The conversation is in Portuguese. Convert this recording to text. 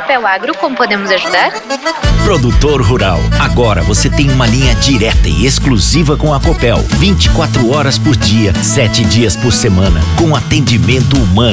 Copel Agro, como podemos ajudar? Produtor rural, agora você tem uma linha direta e exclusiva com a Copel, 24 horas por dia, 7 dias por semana, com atendimento humano.